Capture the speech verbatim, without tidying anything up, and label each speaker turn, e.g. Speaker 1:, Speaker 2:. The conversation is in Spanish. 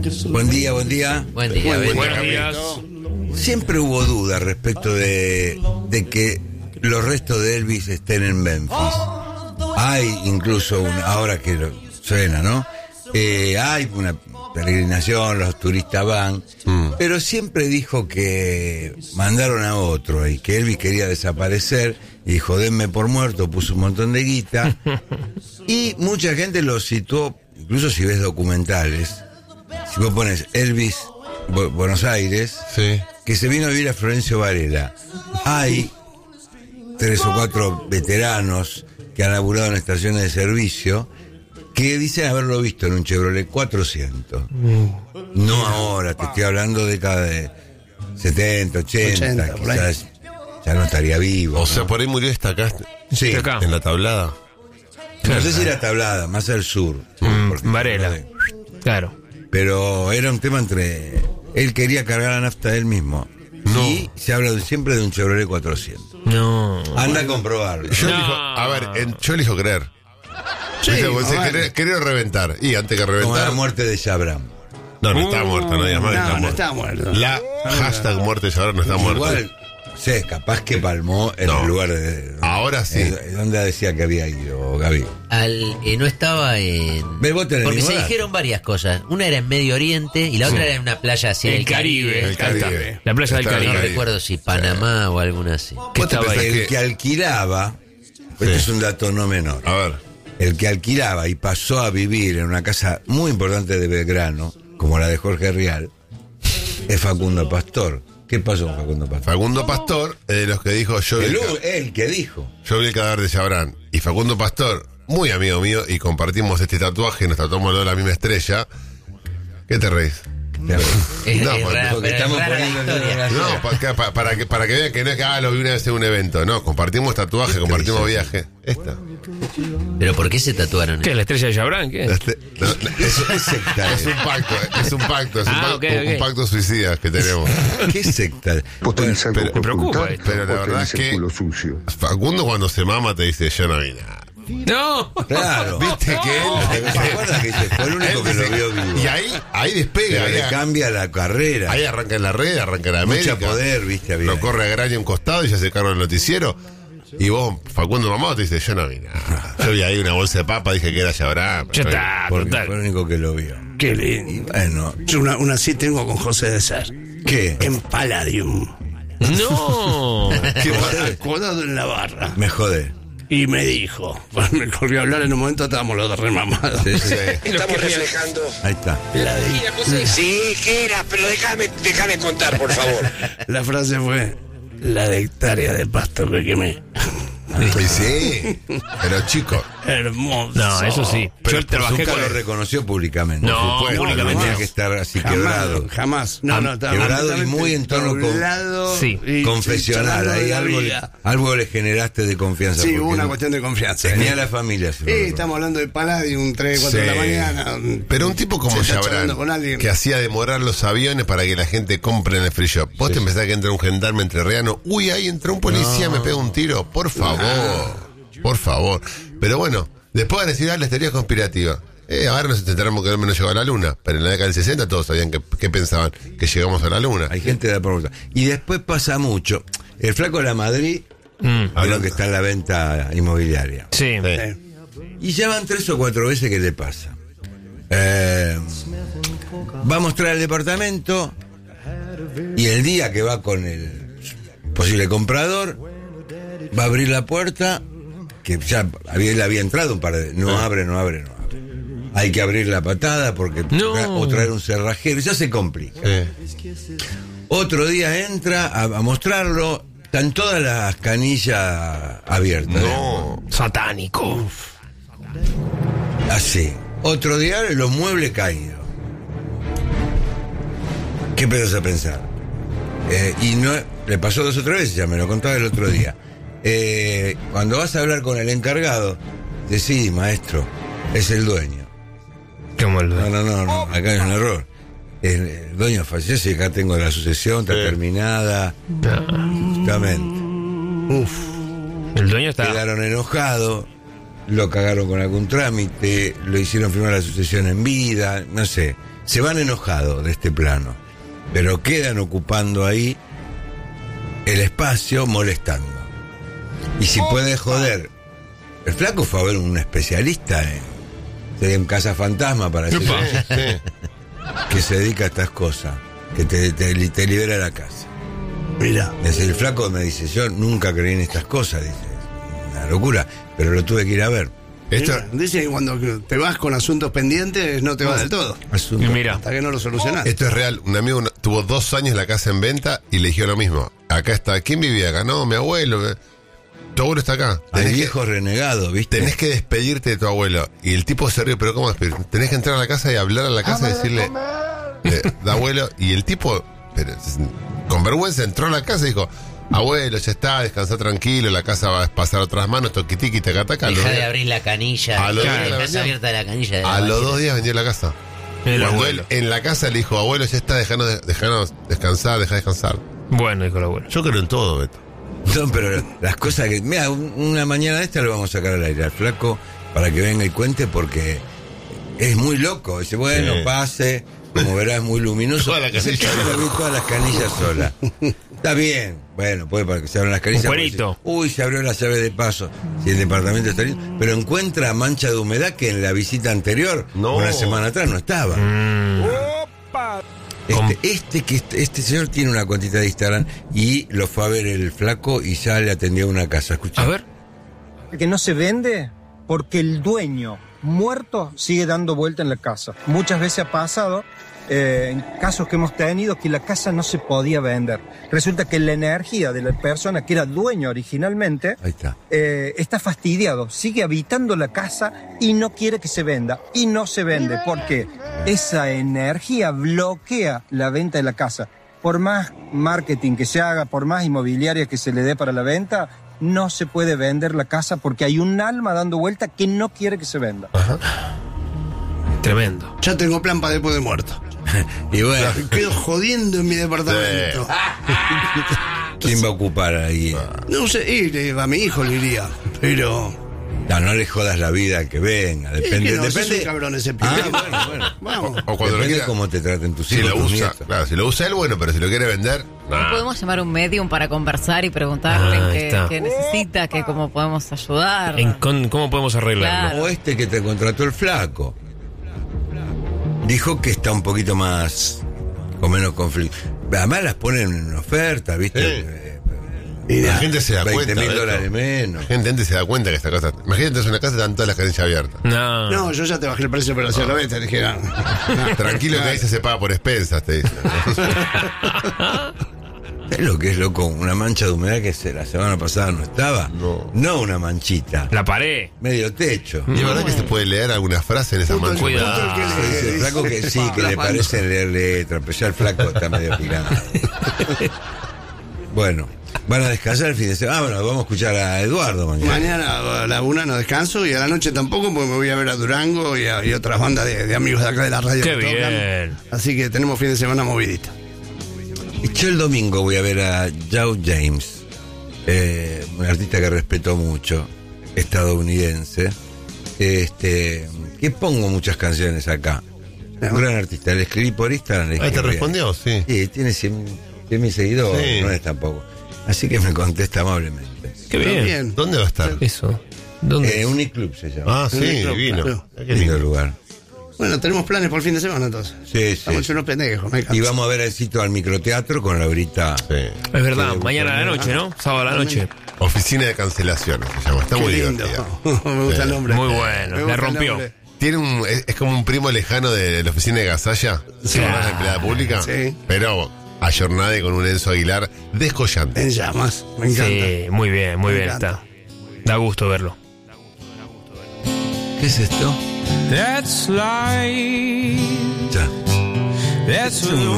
Speaker 1: Buen día, buen día.
Speaker 2: Buen día,
Speaker 3: Buen
Speaker 2: buenos
Speaker 3: días.
Speaker 1: Siempre hubo duda respecto de, de que los restos de Elvis estén en Memphis. Hay incluso, una, ahora que lo, suena, ¿no? Eh, hay una peregrinación, los turistas van, mm. pero siempre dijo que mandaron a otro y que Elvis quería desaparecer y dijo, denme por muerto, puso un montón de guita. Y mucha gente lo situó, incluso si ves documentales, si vos pones Elvis Bu- Buenos Aires,
Speaker 3: Sí.
Speaker 1: que se vino a vivir a Florencio Varela. Hay tres o cuatro veteranos que han laburado en estaciones de servicio que dicen haberlo visto en un Chevrolet cuatrocientos. No ahora, te estoy hablando de década de setenta, ochenta,
Speaker 4: ochenta, por ahí.
Speaker 1: quizás ya no estaría vivo.
Speaker 3: O sea,
Speaker 1: ¿no?
Speaker 3: por ahí murió esta acá,
Speaker 1: Sí,
Speaker 5: acá.
Speaker 3: en la tablada.
Speaker 1: no sé si era Tablada, más al sur.
Speaker 5: Mm,
Speaker 1: porque-
Speaker 5: Varela. Claro.
Speaker 1: Pero era un tema entre... Él quería cargar la nafta él mismo.
Speaker 3: No.
Speaker 1: Y se habla de- siempre de un Chevrolet cuatrocientos.
Speaker 5: No.
Speaker 1: Anda a comprobarlo.
Speaker 3: Yo
Speaker 5: No.
Speaker 3: elijo, a ver, en- yo elijo creer.
Speaker 4: Sí,
Speaker 3: Viste, vos decís,
Speaker 4: a ver.
Speaker 3: querer, querer reventar. Y antes que
Speaker 1: Como la
Speaker 3: reventar.
Speaker 1: muerte de Shabram.
Speaker 3: No, no está muerta, no digas más que
Speaker 4: No,
Speaker 3: está
Speaker 4: no
Speaker 3: muerta.
Speaker 4: está muerto.
Speaker 3: La hashtag muerte de Shabram no está muerta.
Speaker 1: Igual, sé, capaz que palmó en
Speaker 3: No.
Speaker 1: el lugar de...
Speaker 3: Ahora sí.
Speaker 1: Eh, ¿Dónde decía que había ido, Gaby?
Speaker 2: Al, eh, no estaba en...
Speaker 1: Ve, vos tenés
Speaker 2: Porque
Speaker 1: el
Speaker 2: se
Speaker 1: mismo dato.
Speaker 2: dijeron varias cosas. Una era en Medio Oriente y la otra era en una playa así en
Speaker 5: El
Speaker 2: el Caribe.
Speaker 5: Caribe.
Speaker 3: El Caribe.
Speaker 5: La playa del
Speaker 3: Está en el
Speaker 2: No
Speaker 5: Caribe.
Speaker 2: recuerdo si Panamá o alguna así.
Speaker 5: ¿Qué
Speaker 3: ¿Vos te
Speaker 5: estaba
Speaker 3: pensás
Speaker 5: ahí?
Speaker 3: que-
Speaker 1: El que alquilaba, este
Speaker 3: Sí.
Speaker 1: es un dato no menor,
Speaker 3: A ver.
Speaker 1: el que alquilaba y pasó a vivir en una casa muy importante de Belgrano, como la de Jorge Rial, es Facundo Pastor. ¿Qué pasó con Facundo Pastor?
Speaker 3: Facundo Pastor, eh, de los que dijo yo vi
Speaker 1: El,
Speaker 3: el,
Speaker 1: U-
Speaker 3: ca-
Speaker 1: el que dijo.
Speaker 3: yo vi el cadáver de Shabram. Y Facundo Pastor, muy amigo mío, y compartimos este tatuaje, nos tatuamos los de la misma estrella. ¿Qué te reís?
Speaker 2: Es,
Speaker 3: No,
Speaker 2: es
Speaker 3: porque-
Speaker 2: rara,
Speaker 1: porque
Speaker 2: pero es
Speaker 1: estamos
Speaker 2: rara la
Speaker 1: poniendo en
Speaker 2: historia.
Speaker 1: una-
Speaker 3: No, para, que- pa- para que, para que vean que no es que ah, lo vi una vez en un evento. No, compartimos tatuaje,
Speaker 1: ¿Qué
Speaker 3: compartimos
Speaker 1: te dice?
Speaker 3: viaje. Esta.
Speaker 2: Pero ¿por qué se tatuaron?
Speaker 5: ¿Qué? ¿La estrella de Jabran? ¿Qué?
Speaker 3: Este- no, no, es,
Speaker 1: ¿Qué secta
Speaker 3: es un pacto, es un pacto, es un,
Speaker 5: Ah,
Speaker 3: pacto,
Speaker 5: ok,
Speaker 3: un
Speaker 5: ok.
Speaker 3: pacto suicida que tenemos.
Speaker 1: ¿Qué secta?
Speaker 6: Potencial
Speaker 3: Pero-
Speaker 6: por
Speaker 5: me preocupa
Speaker 6: ocultar,
Speaker 5: esto.
Speaker 3: Pero la
Speaker 6: o
Speaker 3: verdad
Speaker 6: tenés
Speaker 3: es que-
Speaker 6: el culo sucio.
Speaker 3: Facundo cuando se mama te dice, yo no vi nada.
Speaker 5: No.
Speaker 1: Claro.
Speaker 3: Viste que él...
Speaker 1: ¿Se acuerdan que dice? Fue el único
Speaker 3: él
Speaker 1: que lo
Speaker 3: dice-
Speaker 1: vio vivo?
Speaker 3: Y ahí, ahí despega,
Speaker 1: Pero
Speaker 3: ahí,
Speaker 1: le cambia la carrera.
Speaker 3: ahí arranca en la red, arranca en la América.
Speaker 1: Mucho poder, viste, había.
Speaker 3: Lo corre a Graña a un costado y ya se carga el noticiero. Y vos, Facundo mamá, te dice, yo no vi nada. Yo vi ahí una bolsa de papa, dije que era Shabram.
Speaker 5: Ya está,
Speaker 1: Porque fue el
Speaker 5: total.
Speaker 1: único que lo vio.
Speaker 4: Qué
Speaker 1: Y
Speaker 4: lindo.
Speaker 1: bueno,
Speaker 4: Yo una, una sí tengo con José de Ser.
Speaker 1: ¿qué?
Speaker 4: En Palladium.
Speaker 5: No.
Speaker 3: ¿Qué pasa?
Speaker 4: Acodado en la barra.
Speaker 1: Me jode.
Speaker 4: Y me dijo, pues me corrió a hablar en un momento, estábamos los dos remamados.
Speaker 1: Sí, sí.
Speaker 7: Estamos reflejando.
Speaker 1: Ahí está.
Speaker 4: La, de-
Speaker 7: Sí, ¿qué era? Pero déjame, déjame contar, por favor.
Speaker 4: la frase fue, la de hectárea de pasto que quemé.
Speaker 3: Y sí, pero chico,
Speaker 4: Hermoso.
Speaker 5: No, eso sí.
Speaker 3: Pero
Speaker 5: Yo trabajé
Speaker 1: Nunca
Speaker 5: con
Speaker 1: lo reconoció públicamente.
Speaker 5: No,
Speaker 1: Por supuesto,
Speaker 5: públicamente
Speaker 1: tenía
Speaker 5: no.
Speaker 1: que estar así
Speaker 4: Jamás,
Speaker 1: quebrado.
Speaker 4: jamás. No, no, estaba
Speaker 1: Quebrado y
Speaker 4: completamente
Speaker 1: muy en tono con-
Speaker 4: doblado
Speaker 5: Sí.
Speaker 4: y
Speaker 1: Confesional,
Speaker 4: charlando de
Speaker 1: ahí
Speaker 4: la
Speaker 1: algo le,
Speaker 4: vida.
Speaker 1: algo le generaste de confianza.
Speaker 4: Sí,
Speaker 1: porque
Speaker 4: hubo una
Speaker 1: no-
Speaker 4: cuestión de confianza.
Speaker 1: Tenía
Speaker 4: ¿eh?
Speaker 1: la familia. se lo
Speaker 4: Sí,
Speaker 1: recuerdo.
Speaker 4: estamos hablando de Palladium, tres, cuatro
Speaker 3: sí.
Speaker 4: de la mañana.
Speaker 3: Pero un tipo como
Speaker 4: Se está charlando con
Speaker 3: Shabram,
Speaker 4: alguien.
Speaker 3: que hacía demorar los aviones para que la gente compre en el free shop. Vos te pensás que entra un gendarme entrerriano. Uy, ahí entró un policía, me pega un tiro. Por favor, por favor. Pero bueno, después van a decir, ah, las teorías conspirativas. Eh, ahora nos enteramos que el hombre no llegó a la luna. Pero en la década del sesenta todos sabían que, que pensaban que llegamos a la luna.
Speaker 1: Hay gente de la pregunta. Y después pasa mucho. El flaco de la Madrid,
Speaker 5: Mm.
Speaker 1: hablando que está en la venta inmobiliaria.
Speaker 5: Sí.
Speaker 3: Sí.
Speaker 1: Y ya van tres o cuatro veces que le pasa. Eh, va a mostrar el departamento y el día que va con el posible comprador, va a abrir la puerta, que ya había, él había entrado un par de... No abre, no abre, no abre. Hay que abrir la patada porque
Speaker 5: No.
Speaker 1: o traer un cerrajero, ya se complica.
Speaker 3: Sí.
Speaker 1: Otro día entra a, a mostrarlo, están todas las canillas abiertas.
Speaker 3: No.
Speaker 5: Satánico.
Speaker 1: Así. Otro día los muebles caídos. ¿Qué empezás a pensar? Eh, y no le pasó dos o tres veces, ya me lo contaba el otro día. Eh, cuando vas a hablar con el encargado, decís, maestro, es el dueño.
Speaker 5: ¿Cómo el
Speaker 1: No, no, no, no, acá hay un error. El, el dueño falleció y acá tengo la sucesión, está
Speaker 3: Sí.
Speaker 1: terminada. Justamente.
Speaker 5: El dueño está.
Speaker 1: Quedaron enojados. lo cagaron con algún trámite, lo hicieron firmar la sucesión en vida, no sé. Se van enojados de este plano, pero quedan ocupando ahí el espacio molestando. Y si puede joder, el flaco fue a ver un especialista en, en Casa Fantasma para decir que se dedica a estas cosas, que te, te, te libera la casa.
Speaker 4: Mira.
Speaker 1: Desde el flaco me dice, yo nunca creí en estas cosas, dice, una locura, pero lo tuve que ir a ver.
Speaker 3: Esto,
Speaker 4: Dice que cuando te vas con asuntos pendientes no te vas del todo.
Speaker 1: Asunto.
Speaker 5: Y mira,
Speaker 4: Hasta que no lo solucionás.
Speaker 3: esto es real. Un amigo no- tuvo dos años la casa en venta y le dijeron lo mismo. Acá está. ¿Quién vivía acá? No, mi abuelo. Tu abuelo está acá.
Speaker 1: Hay
Speaker 3: Tenés que,
Speaker 1: viejos renegados, ¿viste?
Speaker 3: tenés que despedirte de tu abuelo. Y el tipo se ríe, pero ¿cómo despedirte? Tenés que entrar a la casa y hablar a la casa y decirle, eh, de abuelo. Y el tipo, pero, con vergüenza, entró a la casa y dijo, abuelo, ya está, descansa tranquilo, la casa va a pasar a otras manos, toquitiqui, taca, taca. A los
Speaker 2: Deja de
Speaker 3: días-
Speaker 2: abrir la canilla.
Speaker 3: A los
Speaker 2: Deja
Speaker 3: días la
Speaker 2: de
Speaker 3: vendió.
Speaker 2: abierta la canilla. De la
Speaker 3: A los
Speaker 2: bañera.
Speaker 3: dos días vendió la casa.
Speaker 5: el
Speaker 3: Cuando
Speaker 5: abuelo.
Speaker 3: él en la casa le dijo, abuelo, ya está, dejanos, dejanos descansar, deja descansar.
Speaker 5: Bueno, dijo el abuelo.
Speaker 3: Yo creo en todo, Beto.
Speaker 1: No, pero las cosas que... Mira, un- una mañana de esta lo vamos a sacar al aire al flaco para que venga y cuente porque es muy loco. Dice, bueno,
Speaker 3: Sí.
Speaker 1: pase, como verás, es muy luminoso.
Speaker 3: Toda la
Speaker 1: Dice,
Speaker 3: canilla
Speaker 1: yo
Speaker 3: sola.
Speaker 1: vi todas las canillas solas. Está bien, bueno, puede para que se abran las canillas.
Speaker 5: Un
Speaker 1: puede
Speaker 5: cuerito.
Speaker 1: decir, uy, se abrió la llave de paso. Si el departamento está lindo. Pero encuentra mancha de humedad que en la visita anterior,
Speaker 3: No.
Speaker 1: una semana atrás, no estaba.
Speaker 5: Mm,
Speaker 1: Este, este que este, este señor tiene una cuantita de Instagram y lo fue a ver el flaco y ya le atendió a una casa. Escucha.
Speaker 5: a ver.
Speaker 6: Que no se vende porque el dueño muerto sigue dando vuelta en la casa. Muchas veces ha pasado, eh, en casos que hemos tenido, que la casa no se podía vender. Resulta que la energía de la persona que era dueño originalmente
Speaker 1: Ahí está.
Speaker 6: eh, está fastidiado, sigue habitando la casa y no quiere que se venda. Y no se vende porque esa energía bloquea la venta de la casa. Por más marketing que se haga, por más inmobiliaria que se le dé para la venta, no se puede vender la casa porque hay un alma dando vuelta que no quiere que se venda.
Speaker 5: Tremendo.
Speaker 4: Ya tengo plan para después de muerto.
Speaker 1: Y bueno,
Speaker 4: Me quedo jodiendo en mi departamento.
Speaker 1: ¿quién va a ocupar ahí?
Speaker 4: No sé, y le- a mi hijo le iría. Pero.
Speaker 1: No, no le jodas la vida al que venga. Depende.
Speaker 4: Es que no, sos
Speaker 1: depende.
Speaker 4: un cabrón ese pibe.
Speaker 1: Ah, bueno, bueno.
Speaker 4: Vamos.
Speaker 3: O cuando lo
Speaker 1: Depende
Speaker 3: quiera,
Speaker 1: cómo te traten tus
Speaker 3: si
Speaker 1: hijos,
Speaker 3: lo
Speaker 1: tus
Speaker 3: usa,
Speaker 1: nietos.
Speaker 3: claro, si lo usa él, bueno, pero si lo quiere vender, nah.
Speaker 8: Podemos llamar a un medium para conversar y preguntarle
Speaker 5: Ah, ahí
Speaker 8: qué,
Speaker 5: está.
Speaker 8: qué necesita, que cómo podemos ayudar.
Speaker 5: En con- ¿Cómo podemos arreglarlo?
Speaker 8: Claro.
Speaker 1: O este que te contrató el flaco. Dijo que está un poquito más, con menos conflicto. Además las ponen en oferta, ¿viste?
Speaker 3: Sí.
Speaker 1: Eh,
Speaker 3: Y la gente se da
Speaker 1: veinte
Speaker 3: cuenta.
Speaker 1: mil
Speaker 3: Beto.
Speaker 1: dólares menos.
Speaker 3: La gente se da cuenta que esta casa. Imagínate, es una casa y están todas las canillas abiertas.
Speaker 5: No.
Speaker 4: No, yo ya te bajé el precio, pero hacia la vez te dije. no.
Speaker 3: Tranquilo que ahí se paga por expensas, te dicen.
Speaker 1: ¿Sabes lo que es loco? Una mancha de humedad que se- la semana pasada no estaba.
Speaker 3: No.
Speaker 1: No una manchita.
Speaker 5: La pared.
Speaker 1: Medio techo.
Speaker 3: Y es verdad que se puede leer alguna frase en esa
Speaker 4: Justo el-
Speaker 3: mancha.
Speaker 5: Cuidado.
Speaker 4: justo el que le-
Speaker 1: Dice el flaco que sí, que le
Speaker 4: Raspando.
Speaker 1: parece leer letra, pero ya el flaco está medio picado. Bueno, van a descansar el fin de semana. Ah, bueno, vamos a escuchar a Eduardo mañana.
Speaker 4: Mañana a la una no descanso y a la noche tampoco porque me voy a ver a Durango y, a, y otras bandas de, de amigos de acá de la radio.
Speaker 5: Qué
Speaker 4: que tocan.
Speaker 5: bien.
Speaker 4: Así que tenemos fin de semana movidito.
Speaker 1: Y yo el domingo voy a ver a Joe James, eh, un artista que respeto mucho, estadounidense, este, que pongo muchas canciones acá. Un gran artista, le escribí por Instagram. le
Speaker 3: Ahí te
Speaker 1: escribí.
Speaker 3: respondió, sí.
Speaker 1: Sí, tiene cien mil seguidores,
Speaker 3: Sí.
Speaker 1: no es tampoco. Así que me contesta amablemente.
Speaker 5: Qué bien.
Speaker 4: Bien.
Speaker 3: ¿Dónde va a estar?
Speaker 5: Eso. ¿Dónde?
Speaker 1: Eh, Uniclub se llama.
Speaker 3: Ah, sí,
Speaker 4: Claro,
Speaker 3: divino.
Speaker 4: claro.
Speaker 3: Qué
Speaker 1: Lindo
Speaker 3: lindo.
Speaker 1: lugar.
Speaker 4: Bueno, tenemos planes por el fin de semana entonces.
Speaker 1: Sí, sí.
Speaker 4: Estamos hechos unos pendejos, me encanta.
Speaker 1: Y vamos a ver el sitio al microteatro con Laurita.
Speaker 3: Sí.
Speaker 5: Es verdad, mañana a la noche, ¿no? Sábado a la noche.
Speaker 3: Oficina de cancelaciones se llama. Está
Speaker 4: Qué
Speaker 3: muy
Speaker 4: lindo.
Speaker 3: divertida.
Speaker 4: Me gusta el nombre.
Speaker 5: Muy bueno,
Speaker 4: Me
Speaker 5: la
Speaker 4: gusta el
Speaker 5: rompió.
Speaker 4: nombre.
Speaker 3: Tiene un, es, es como un primo lejano de la oficina de Gasalla,
Speaker 5: Sí.
Speaker 3: que es una empleada pública,
Speaker 4: Sí.
Speaker 3: pero ayornada y con un Enzo Aguilar descollante.
Speaker 4: En llamas. Me encanta.
Speaker 5: Sí, muy bien, muy
Speaker 4: Me
Speaker 5: bien
Speaker 4: encanta.
Speaker 5: está. Da gusto verlo.
Speaker 1: ¿Qué es esto?
Speaker 9: That's life.
Speaker 1: Ya.
Speaker 9: That's
Speaker 1: Es un